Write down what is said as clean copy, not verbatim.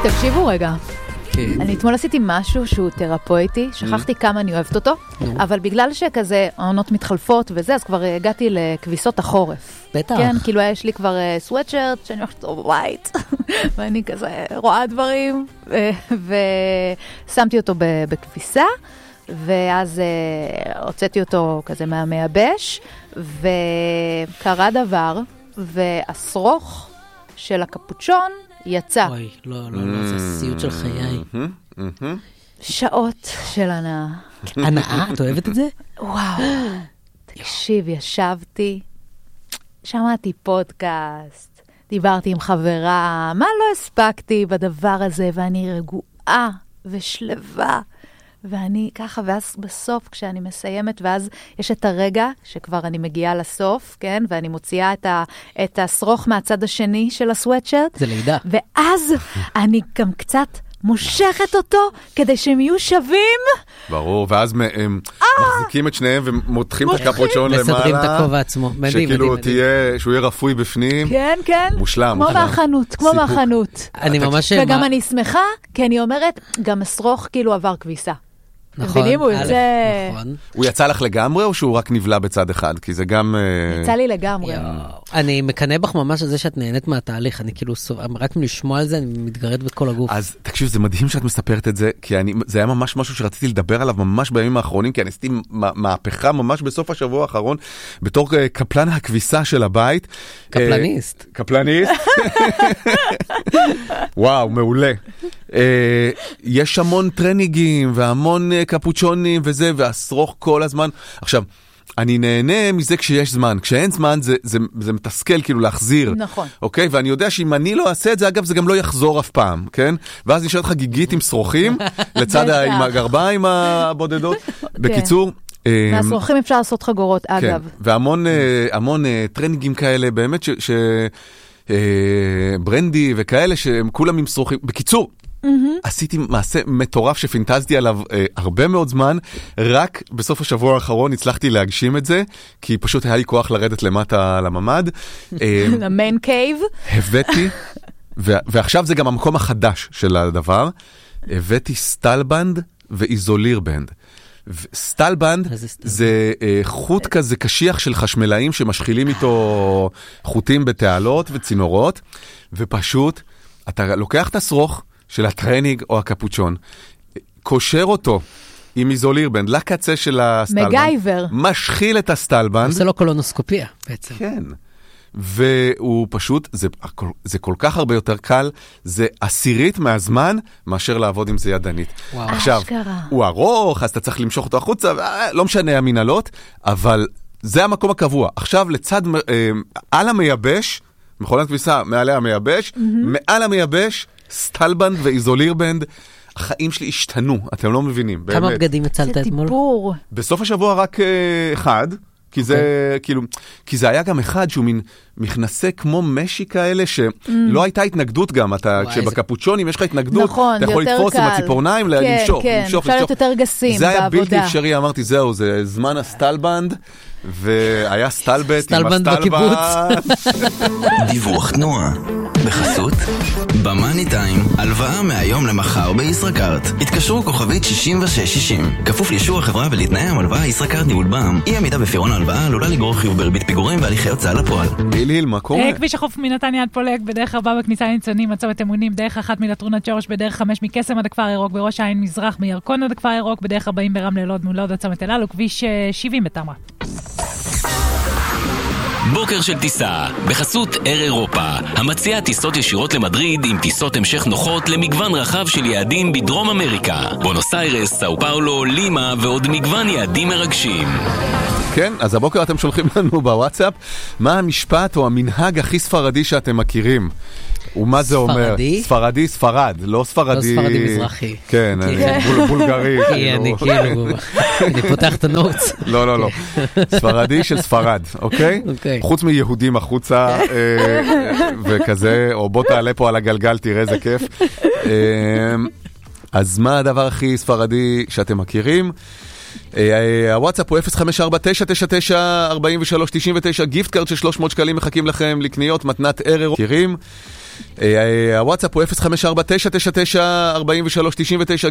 תקשיבו רגע. אני אתמול עשיתי משהו שהוא תרפויטי, שכחתי כמה אני אוהבת אותו, אבל בגלל שכזה העונות מתחלפות וזה, אז כבר הגעתי לכביסות החורף. בטח. כן, כאילו יש לי כבר סוואטשרט שאני הולכת אותו בבית, ואני כזה רואה דברים, ושמתי אותו בכביסה, ואז הוצאתי אותו כזה מהמייבש, וקרה דבר, והשרוך של הקפוצ'ון יצא. אוי, לא, זה סיוט של חיי. שעות של הנאה. הנאה? את אוהבת את זה? וואו. תקשיב, ישבתי, שמעתי פודקאסט, דיברתי עם חברה, מה לא הספקתי בדבר הזה, ואני רגועה ושלווה, ואני ככה, ואז בסוף כשאני מסיימת, ואז יש את הרגע שכבר אני מגיעה לסוף, כן? ואני מוציאה את השרוך מהצד השני של הסוואטשרט. זה לידה. ואז אני גם קצת מושכת אותו כדי שהם יהיו שווים. ברור, ואז מחזיקים את שניהם ומותחים את הקפוצ'ון למעלה. מסדרים את הכובע עצמו. שכאילו שהוא יהיה רפוי בפנים. כן, כן. מושלם. כמו מהחנות. אני ממש... וגם אני שמחה, כי אני אומרת, גם השרוך כאילו עבר כביסה. נכון. מבינים, הוא יוצא... נכון. הוא יצא לך לגמרי או שהוא רק נבלה בצד אחד? כי זה גם... יצא לי לגמרי. אני מקנה בך ממש על זה שאת נהנית מהתהליך, אני כאילו, רק מלשמוע על זה, אני מתגרד בכל הגוף. אז תקשיב, זה מדהים שאת מספרת את זה, כי זה היה ממש משהו שרציתי לדבר עליו ממש בימים האחרונים, כי אני עשיתי מהפכה ממש בסוף השבוע האחרון, בתור קפלן הכביסה של הבית. קפלניסט. קפלניסט. וואו, מעולה. יש המון טרנינגים והמון קפוצ'ונים וזה, והשרוך כל הזמן. עכשיו, אני נהנה מזה כשיש זמן. כשאין זמן, זה מתסכל כאילו להחזיר. נכון. אוקיי? ואני יודע שאם אני לא אעשה את זה, אגב, זה גם לא יחזור אף פעם, כן? ואז נשארת חגיגית עם שרוכים, לצד עם הגרביים הבודדות. בקיצור... מהשרוכים אפשר לעשות חגורות, אגב. והמון טרנינגים כאלה, באמת ברנדי וכאלה, שהם כולם עם שרוכים. בקיצור, עשיתי מעשה מטורף שפינטזתי עליו הרבה מאוד זמן, רק בסוף השבוע האחרון הצלחתי להגשים את זה, כי פשוט היה לי כוח לרדת למטה לממד. למיין קייב. הבאתי, ועכשיו זה גם המקום החדש של הדבר, הבאתי סטלבנד ואיזולירבנד. סטלבנד זה חוט כזה קשיח של חשמלאים שמשחילים איתו חוטים בתעלות וצינורות, ופשוט אתה לוקח את השרוך של הטרנינג או הקפוצ'ון, קושר אותו עם איזולירבנד לקצה של הסטלבנד. מגייבר. משחיל את הסטלבנד. עושה לו קולונוסקופיה בעצם. כן. והוא פשוט, זה כל כך הרבה יותר קל, זה עשירית מהזמן מאשר לעבוד עם זה ידנית. עכשיו, הוא ארוך, אז אתה צריך למשוך אותו החוצה, לא משנה המנהלות, אבל זה המקום הקבוע. עכשיו לצד, על המייבש, מכונת כביסה מעלי המייבש, מעל המייבש, סטלבנד ואיזולירבנד, החיים שלי השתנו, אתם לא מבינים. כמה בגדים הצלת אתמול? זה טיפור. בסוף השבוע רק אחד, כי זה כאילו, כי זה היה גם אחד שהוא מין מכנסה כמו משי כאלה, שלא הייתה התנגדות גם, כשבקפוצ'ונים יש לך התנגדות, אתה יכול לתפוס עם הציפורניים, למשוך, אפשר להיות יותר גסים בעבודה. זה היה בלתי אפשרי, אמרתי, זהו, זה זמן הסטלבנד, והיה סטלבט עם הסטלבט. דיווח תנועה. בחסות במאני טיים, הלוואה מהיום למחר בישראכרט. התקשרו כוכבית 6660. כפוף לאישור החברה ולתנאי המלוואה ישראכרט ניהול בע"מ. אי עמידה בפירעון ההלוואה עלולה לגרור חיוב בריבית פיגורים והליכי הוצאה לפועל. היל, מה קורה? כביש החוף מנתניה עד פולג, בדרך 4 בכניסה לניצנים, מצומת אמונים, דרך 1 מלטרונת שורש, בדרך 5 מקסם עד הכפר הירוק, בראש העין מזרח, מירקון עד הכפר הירוק, בדרך 40 ברמלה לוד מול לוד עד צומת אל על, וכביש 70 בתמרה. בוקר של טיסה, בחסות אר אירופה, המציעה טיסות ישירות למדריד עם טיסות המשך נוחות למגוון רחב של יעדים בדרום אמריקה, בונוס איירס, סאו פאולו, לימה ועוד מגוון יעדים מרגשים. כן, אז הבוקר אתם שולחים לנו בוואטסאפ מה המשפט או המנהג הכי ספרדי שאתם מכירים. ומה זה אומר? ספרדי? ספרדי, ספרד, לא ספרדי... לא ספרדי מזרחי. כן, בולגרי. אני כאילו, אני פותח את הנוטס. לא. ספרדי של ספרד, אוקיי? חוץ מיהודים החוצה וכזה, או בוא תעלה פה על הגלגל, תראה איזה כיף. אז מה הדבר הכי ספרדי שאתם מכירים? הוואטסאפ הוא 054-999-4399, גיפט קארד של 300 שקלים מחכים לכם לקניות, מתנת ערר. מכירים? הוואטסאפ הוא 0549994399,